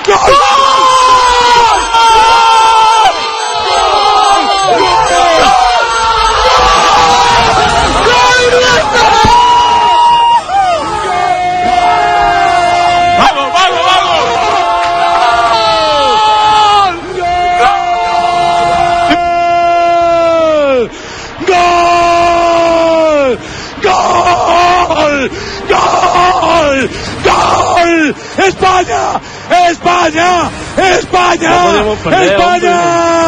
¡Gol! ¡España! ¡España! ¡España! ¡España!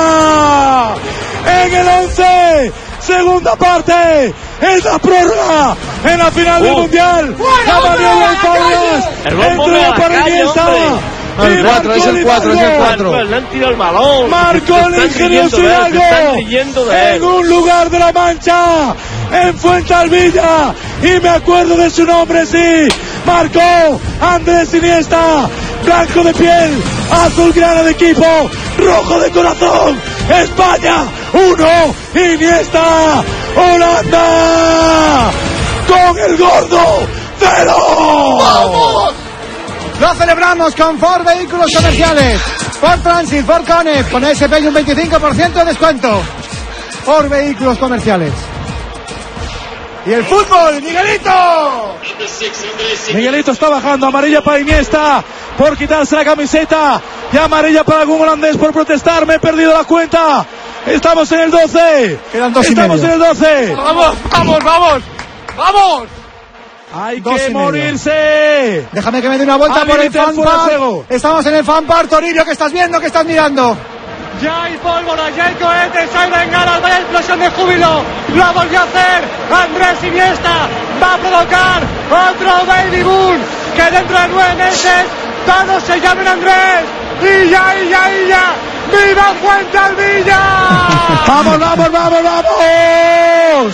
En el 11, segunda parte, es la prórroga, en la final del Mundial. La María España, entró para Iniesta. El 4, es el 4, es el 4. Le han tirado el balón. Marcó el ingenioso Hidalgo en un lugar de la Mancha, en Fuensalvilla, y me acuerdo de su nombre, sí. Marcó Andrés Iniesta, blanco de piel, azulgrana de equipo, rojo de corazón. España 1, Iniesta, Holanda, con el gordo 0. ¡Vamos! Lo celebramos con Ford Vehículos Comerciales, Ford Transit, Ford Connect, con SP y un 25% de descuento. Ford Vehículos Comerciales. Y el fútbol, Miguelito. Miguelito está bajando, amarilla para Iniesta por quitarse la camiseta y amarilla para algún holandés por protestar. Me he perdido la cuenta. Estamos en el 12. Quedan 2 y Estamos medio. en el 12. ¡Vamos, vamos, vamos! ¡Vamos! Hay 2 y que medio. morirse. Déjame que me dé una vuelta por el Habilita el fuera de fanpar. juego. Estamos en el fanpar, Toribio, ¿qué estás viendo? ¿Qué estás mirando? Ya hay pólvora, ya hay cohetes, hay bengalas, vaya explosión de júbilo. Lo volvió a hacer Andrés Iniesta. Va a provocar otro baby boom. Que dentro de 9 meses todos se llamen Andrés. Y ya. ¡Viva Fuensalvilla! ¡Vamos, vamos, vamos, vamos!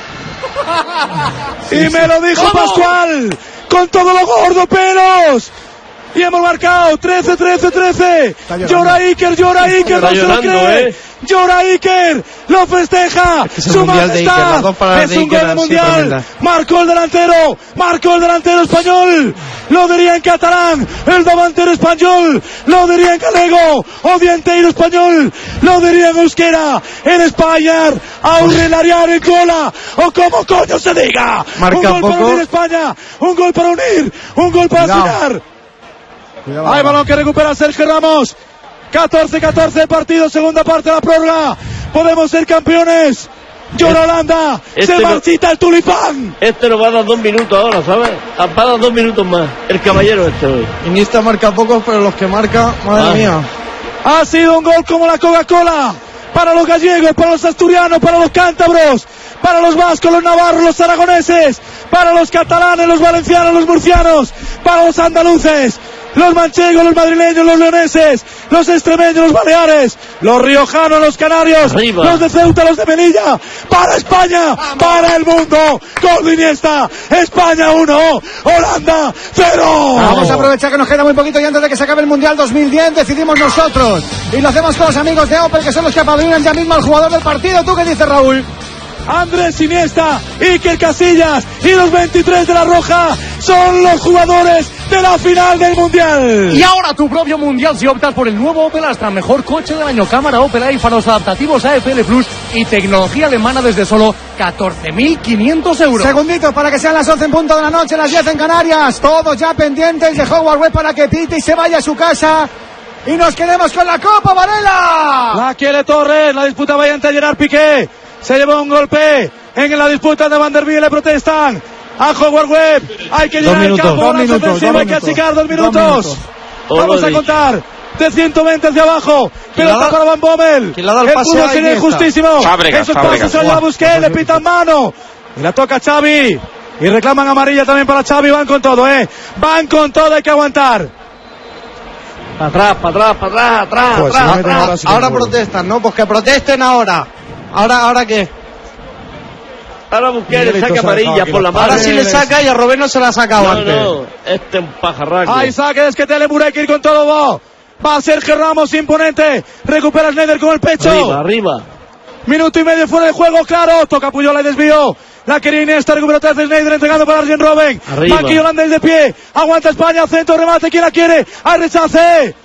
Y me lo dijo Pascual, con todo lo gordo, pelos. Y hemos marcado 13. Llora Iker, no se lo cree. Llora Iker, lo festeja. Su majestad, es un gol de mundial. Marcó el delantero español. Lo diría en catalán, el davantero español. Lo diría en galego, o dienteiro español. Lo diría en euskera, en España, aurrelariar en cola, o como coño se diga. Marca un gol para poco. unir España, un gol para unir, un gol para soñar. Hay balón que recupera Sergio Ramos. 14 de partido, segunda parte de la prórroga. Podemos ser campeones. Llora Holanda. Se marchita el tulipán. Este nos va a dar 2 minutos ahora, ¿sabes? Va a dar 2 minutos más. El caballero hoy. Iniesta marca pocos, pero los que marca, madre mía. Ha sido un gol como la Coca-Cola. Para los gallegos, para los asturianos, para los cántabros, para los vascos, los navarros, los aragoneses, para los catalanes, los valencianos, los murcianos, para los andaluces, los manchegos, los madrileños, los leoneses, los extremeños, los baleares, los riojanos, los canarios, arriba, los de Ceuta, los de Melilla, para España, para el mundo, gol de Iniesta, España 1, Holanda 0. Vamos a aprovechar que nos queda muy poquito y antes de que se acabe el Mundial 2010 decidimos nosotros. Y lo hacemos con los amigos de Opel, que son los que apadrinan ya mismo al jugador del partido. ¿Tú qué dices, Raúl? Andrés Iniesta, Iker Casillas y los 23 de la Roja son los jugadores de la final del Mundial. Y ahora tu propio Mundial si optas por el nuevo Opel Astra, mejor coche del año, cámara Opel y faros adaptativos AFL Plus y tecnología alemana desde solo 14.500 euros. Segunditos para que sean las 11 en punto de la noche, las 10 en Canarias. Todos ya pendientes de Howard Webb para que pite y se vaya a su casa. Y nos quedemos con la Copa, Varela. La quiere Torres, la disputa valiente a Gerard Piqué. Se llevó un golpe en la disputa de Van der Wiel, le protestan a Howard Webb. Hay que llenar el campo, una ofensiva, hay que achicar 2 minutos. Vamos a contar de 120 hacia abajo. Pelota para Van Bommel. El fútbol sería injustísimo. Esos pases se lo lleva Busquets, le pitan mano. Y la toca Xavi. Y reclaman amarilla también para Xavi. Van con todo, Van con todo, hay que aguantar. Atrás. Pues ahora protestan, ¿no? Pues que protesten ahora. ¿Ahora qué? Ahora Busquets le saca amarilla por la mano. Ahora sí le saca y a Robben no se la ha sacado antes. No, este es un pajarraco. Hay saque de Esquetele, Murekir con todo. Va Sergio Ramos, imponente. Recupera Schneider con el pecho. Arriba. Minuto y medio fuera de juego, claro. Toca Puyol y desvío. La quería Iniesta, recupera otra vez Schneider, entregando para Arjen Robben. Banquillo holandés de pie. Aguanta España, centro, remate. ¿Quién la quiere? Hay rechace.